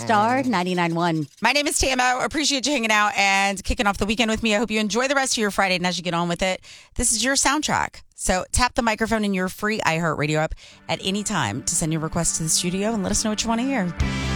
Star 99.1. My name is Tamo. Appreciate you hanging out and kicking off the weekend with me. I hope you enjoy the rest of your Friday, and as you get on with it, this is your soundtrack. So tap the microphone in your free iHeartRadio app at any time to send your request to the studio and let us know what you want to hear.